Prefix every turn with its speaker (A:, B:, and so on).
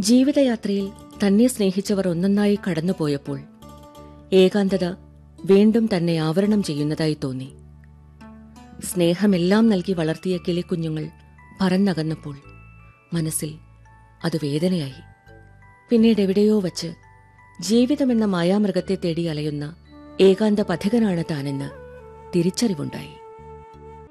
A: ജീവിതയാത്രയിൽ തന്നെ സ്നേഹിച്ചവർ ഒന്നൊന്നായി കടന്നുപോയപ്പോൾ ഏകാന്തത വീണ്ടും തന്നെ ആവരണം ചെയ്യുന്നതായി തോന്നി. സ്നേഹമെല്ലാം നൽകി വളർത്തിയ കിളിക്കുഞ്ഞുങ്ങൾ പറന്നകന്നപ്പോൾ മനസ്സിൽ അത് വേദനയായി. പിന്നീട് എവിടെയോ വച്ച് ജീവിതമെന്ന മായാമൃഗത്തെ തേടി അലയുന്ന ഏകാന്ത പഥികനാണ് താനെന്ന് തിരിച്ചറിവുണ്ടായി.